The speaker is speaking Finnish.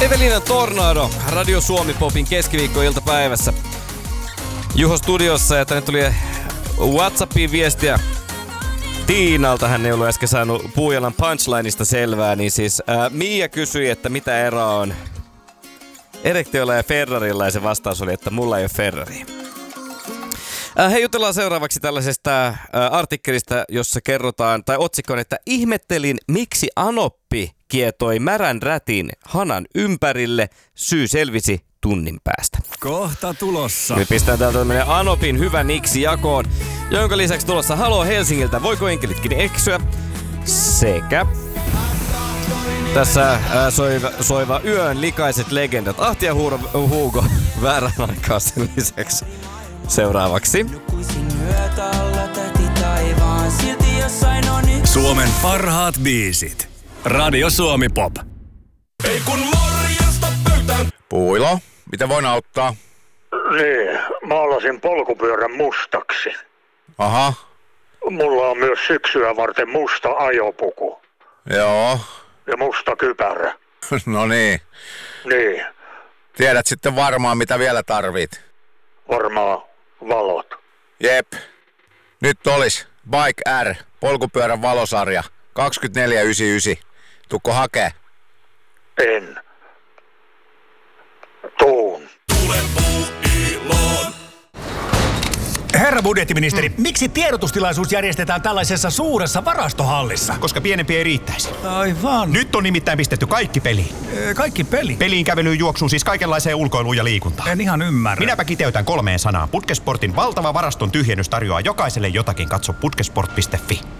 Evelina Tornado, Radio Suomi Popin keskiviikkoiltapäivässä. Juho studiossa ja tänne tuli WhatsAppiin viestiä Tiinalta. Hän ei ollut äsken saanut Puujalan punchlineista selvää, niin siis Mia kysyi, että mitä eroa on erektiolla ja Ferrarilla, ja se vastaus oli, että mulla ei ole Ferrari. Hei, jutellaan seuraavaksi tällaisesta artikkelista, jossa kerrotaan, tai otsikon, että ihmettelin, miksi Anoppi kietoi märän rätin hanan ympärille. Syy selvisi tunnin päästä. Kohta tulossa. Nyt pistää täältä tämmönen Anopin hyvä niksi jakoon, jonka lisäksi tulossa Halo Helsingiltä. Voiko enkelitkin eksyä? Sekä tässä soiva yön likaiset legendat. Ahti ja Hugo väärän aikaa sen lisäksi. Seuraavaksi. Suomen parhaat biisit. Radio Suomi Pop. Ei kun morjesta pöytään. Puilo, miten voin auttaa? Niin, maalasin polkupyörän mustaksi. Aha. Mulla on myös syksyä varten musta ajopuku. Joo. Ja musta kypärä. No niin. Niin, Tiedät sitten varmaan, mitä vielä tarvit. varmaan valot. Jep. Nyt olis Bike R, polkupyörän valosarja, 24,99. Tukko hakee? En. Tuun. Tule Puuiloon. Herra budjettiministeri, miksi tiedotustilaisuus järjestetään tällaisessa suuressa varastohallissa? Koska pienempi ei riittäisi. Aivan. Nyt on nimittäin pistetty kaikki peliin. Kaikki peli? Peliin, kävelyyn, juoksuun, siis kaikenlaiseen ulkoiluun ja liikuntaan. En ihan ymmärrä. Minäpä kiteytän 3 sanaan. Putkesportin valtava varaston tyhjennys tarjoaa jokaiselle jotakin. Katso putkesport.fi.